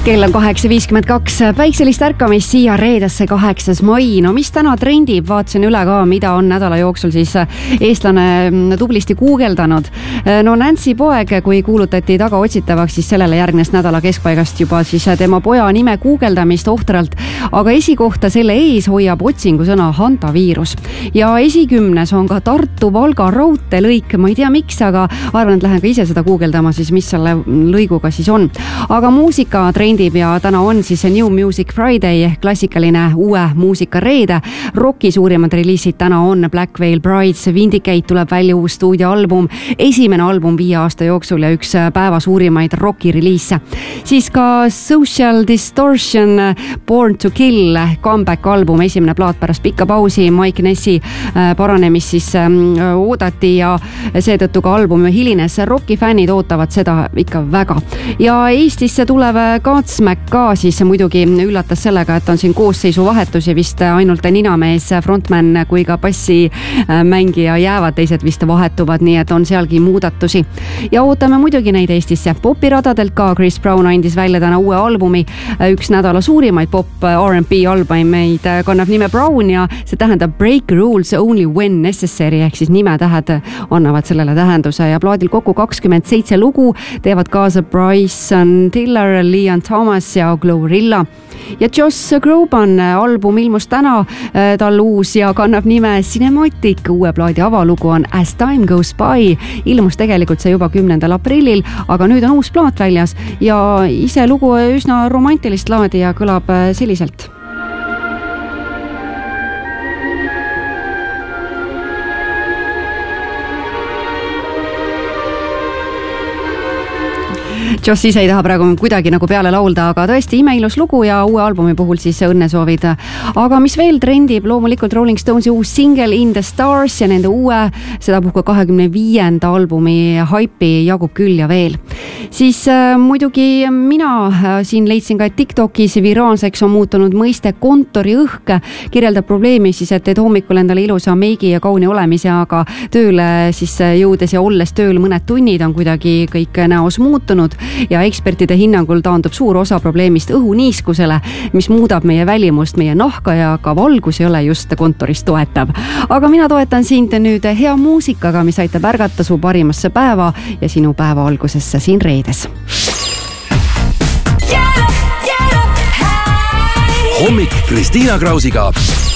Kell on 8.52, päikselist ärkamist siia reedesse 8. mai. No mis täna trendib, vaatasin üle ka, mida on nädala jooksul siis eestlane tublisti guugeldanud. No Nancy poeg, kui kuulutati tagaotsitavaks, siis sellele järgnes nädala keskpaigast juba siis tema poja nime guugeldamist ohtralt, aga esikohta selle ees hoiab otsingusõna hantaviirus. Ja esikümnes on ka Tartu-Valga raudteelõik, ma ei tea miks, aga arvan, et lähen ka ise seda guugeldama siis, mis selle lõiguga siis on. Aga muusika trendib ja täna on siis New Music Friday, klassikaline uue muusika reede. Rocki suurimad reliisid täna on Black Veil Brides, Vindicate tuleb välja uus stuudioalbum, esimene album 5 aasta jooksul ja üks päeva suurimaid rocki reliise. Siis ka Social Distortion, Born to Kill, comeback album, esimene plaat pärast pikka pausi, Mike Nessi paranemist siis oodati ja seetõttu ka albumi hilines. Rocki fännid ootavad seda ikka väga. Ja Eestisse tulev Godsmack ka siis muidugi üllatas sellega, et on siin koosseisu vahetus ja vist ainult ninamees, frontman kui ka bassi mängija jäävad, teised vist vahetuvad, nii et on sealgi muudatusi. Ja ootame muidugi neid Eestisse. Popiradadelt ka Chris Brown andis välja täna uue albumi, üks nädala suurimaid pop R&B albumeid kannab nime Brown ja see tähendab Break Rules Only When Necessary ehk siis nimetähed annavad sellele tähenduse ja plaadil kokku 27 lugu, teevad kaasa Bryson Tiller, Leon Thomas ja Glorilla. Ja Josh Groban album ilmus täna, tal uus ja kannab nime Cinematic, uue plaadi avalugu on As Time Goes By, ilmus tegelikult see juba 10. aprillil, aga nüüd on uus plaat väljas ja ise lugu üsna romantilist laadi ja kõlab selliselt. Joss ise ei taha praegu kuidagi nagu peale laulda, aga tõesti imeilus lugu ja uue albumi puhul siis õnnesoovid. Aga mis veel trendib, loomulikult Rolling Stonesi uus single In the Stars ja nende uue, sedapuhku 25. albumi haipi jagub küll ja veel. Siis muidugi mina siin leidsin ka, et TikTokis viraalseks on muutunud mõiste kontoriõhk, kirjeldab probleemi siis, et teed hommikul endale ilusa meigi ja kauni olemise, aga tööle siis jõudes ja olles tööl mõned tunnid on kuidagi kõik näos muutunud. Ja ekspertide hinnangul taandub suur osa probleemist õhuniiskusele, mis muudab meie välimust, meie nahka ja ka valgus ei ole just kontoris toetav. Aga mina toetan sind nüüd hea muusikaga, mis aitab ärgata su parimasse päeva ja sinu päeva algusesse siin reedes. Hommik Kristiina Krausiga.